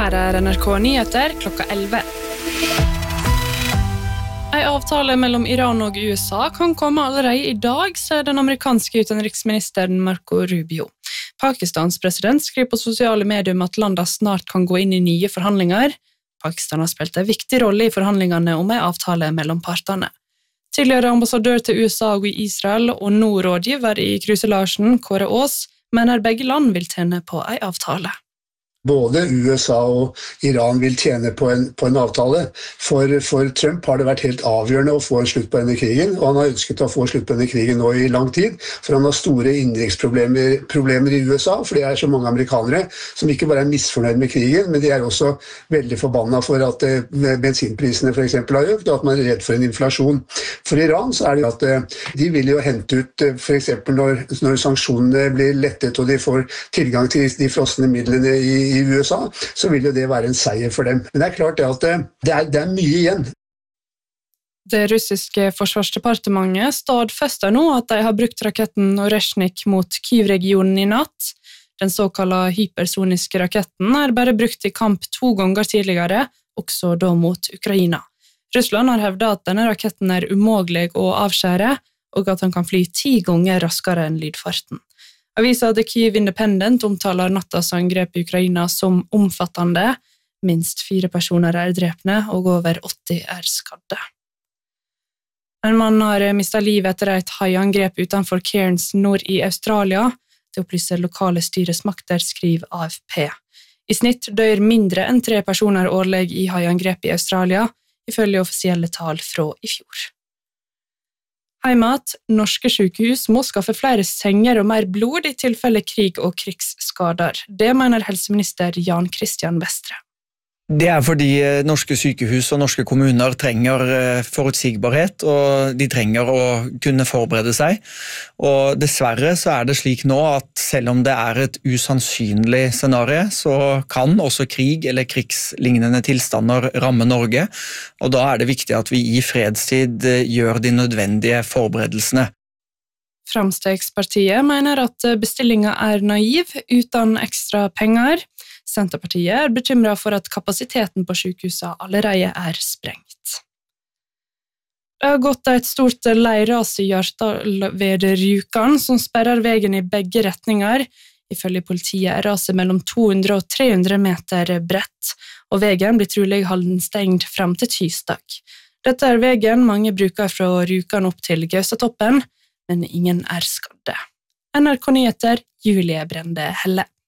Her NRK Nyheter klokka 11. En avtale mellom Iran og USA kan komme allerede i dag, sier den amerikanske utenriksministeren Marco Rubio. Pakistans president skriver på sosiale medier om at landet snart kan gå inn i nye forhandlinger. Pakistan har spilt en viktig rolle i forhandlingene om en avtale mellom partene. Tidligere ambassadør til USA og Israel og nå rådgiver i kryselasjen Kåre Aas mener begge land vil tjene på en avtale. Både USA og Iran vil tjene på en avtale. For Trump har det vært helt avgjørende å få en slutt på denne krigen, og han har ønsket å få slutt på denne krigen nå i lang tid, for han har store innenriksproblemer i USA, for det er så mange amerikanere som ikke bare er misfornøyd med krigen, men de er også veldig forbanna for at bensinprisene for eksempel har økt, og at man er redd for en inflasjon. For Iran så er det at de vil jo hente ut, for eksempel når sanksjonene blir lettet, og de får tilgang til de frosne midlene i USA, så vil jo det være en seier for dem. Men det er klart at det er mye igjen. Det russiske forsvarsdepartementet stadfester nå at de har brukt raketten Oreshnik mot Kyiv-regionen i natt. Den såkalte hypersoniske raketten er bare brukt i kamp 2 ganger tidligere, også da mot Ukraina. Russland har hevdet at denne raketten er umulig å avskjære, og at den kan fly 10 ganger raskere enn lydfarten. Avisa The Kyiv Independent omtaler nattas angrep i Ukraina som omfattende. Minst 4 personer er drepne, og over 80 er skadde. En mann har mistet livet etter et haiangrep utenfor Cairns nord i Australia. Det opplyser lokale styresmakter, skriver AFP. I snitt dør mindre enn 3 personer årlig i haiangrep i Australia, ifølge offisielle tall fra i fjor. Heimat, norske sykehus må skaffe flere senger og mer blod i tilfelle krig og krigsskader. Det mener helseminister Jan Christian Vestre. Det er fordi norske sykehus og norske kommuner trenger forutsigbarhet, og de trenger å kunne forberede seg. Og dessverre så er det slik nå at selv om det er et usannsynlig scenario, så kan også krig eller krigslignende tilstander ramme Norge, og da er det viktig at vi i fredstid gjør de nødvendige forberedelsene. Framstegspartiet mener at bestillingen er naiv, uten ekstra penger. Senterpartiet er bekymret for at kapasiteten på sykehusene allerede er sprengt. Det har gått et stort leiras i Hjartdal ved Rjukan, som sperrer veien i begge retninger. Ifølge politiet er raset mellom 200 og 300 meter bredt, og veien blir trolig holdt stengt frem til tirsdag. Dette er veien mange bruker fra Rjukan opp til Gaustatoppen, men ingen er skadde. NRK Nyheter, Julie Brende Helle.